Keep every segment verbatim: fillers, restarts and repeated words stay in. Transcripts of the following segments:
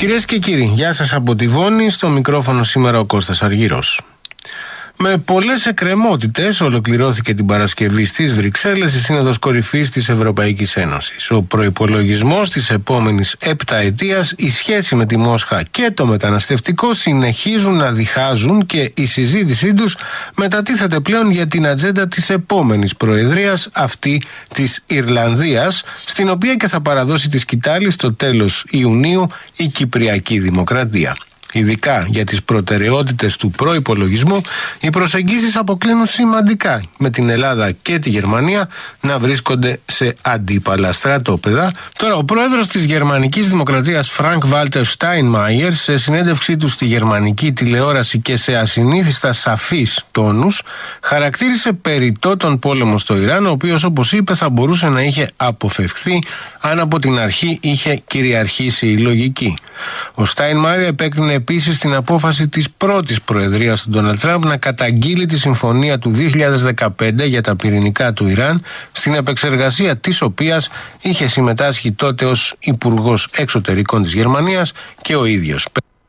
Κυρίες και κύριοι, γεια σας από τη Βόνη, στο μικρόφωνο σήμερα ο Κώστας Αργύρος. Με πολλές εκκρεμότητες ολοκληρώθηκε την Παρασκευή στις Βρυξέλλες η Σύνοδος Κορυφής της Ευρωπαϊκής Ένωσης. Ο προϋπολογισμός της επόμενης επταετίας, η σχέση με τη Μόσχα και το μεταναστευτικό συνεχίζουν να διχάζουν και η συζήτησή τους μετατίθεται πλέον για την ατζέντα της επόμενης προεδρίας, αυτή της Ιρλανδίας, στην οποία και θα παραδώσει τη σκητάλη στο τέλος Ιουνίου η Κυπριακή Δημοκρατία. Ειδικά για τις προτεραιότητες του προϋπολογισμού, οι προσεγγίσεις αποκλίνουν σημαντικά, με την Ελλάδα και τη Γερμανία να βρίσκονται σε αντίπαλα στρατόπεδα. Τώρα, ο πρόεδρος της Γερμανικής Δημοκρατίας, Φρανκ Βάλτερ Στάινμαϊερ, σε συνέντευξή του στη γερμανική τηλεόραση και σε ασυνήθιστα σαφείς τόνους, χαρακτήρισε περιττό τον πόλεμο στο Ιράν, ο οποίος, όπως είπε, θα μπορούσε να είχε αποφευχθεί αν από την αρχή είχε κυριαρχήσει η λογική. Ο Στάινμαϊερ επέκρινε επίσης την απόφαση της πρώτης προεδρίας του Ντόναλντ Τραμπ να καταγγείλει τη συμφωνία του δύο χιλιάδες δεκαπέντε για τα πυρηνικά του Ιράν, στην επεξεργασία της οποίας είχε συμμετάσχει τότε ως Υπουργός Εξωτερικών της Γερμανίας και ο ίδιος.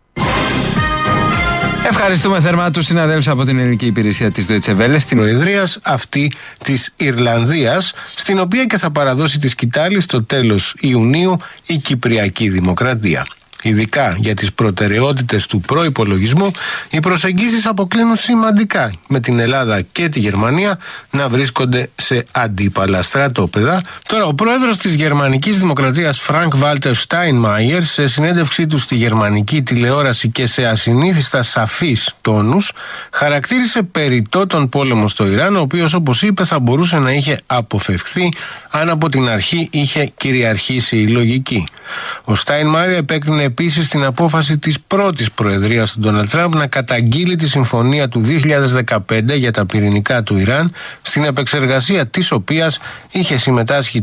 Ευχαριστούμε θερμά τους συναδέλφους από την ελληνική υπηρεσία της Deutsche Welle στην προεδρίας αυτή της Ιρλανδίας, στην οποία και θα παραδώσει τη σκητάλη στο τέλος Ιουνίου η Κυπριακή Δημοκρατία. Ειδικά για τις προτεραιότητες του προϋπολογισμού, οι προσεγγίσεις αποκλίνουν σημαντικά, με την Ελλάδα και τη Γερμανία να βρίσκονται σε αντίπαλα στρατόπεδα. Τώρα, ο πρόεδρος της Γερμανικής Δημοκρατίας, Φρανκ Βάλτερ Στάινμαϊερ, σε συνέντευξή του στη γερμανική τηλεόραση και σε ασυνήθιστα σαφείς τόνους, χαρακτήρισε περιττό τον πόλεμο στο Ιράν, ο οποίος, όπως είπε, θα μπορούσε να είχε αποφευχθεί αν από την αρχή είχε κυριαρχήσει η λογική. Ο Στάινμαϊερ επέκρινε επίσης την απόφαση της πρώτης προεδρίας του Ντόναλντ Τραμπ να καταγγείλει τη συμφωνία του δύο χιλιάδες δεκαπέντε για τα πυρηνικά του Ιράν, στην επεξεργασία της οποίας είχε συμμετάσχει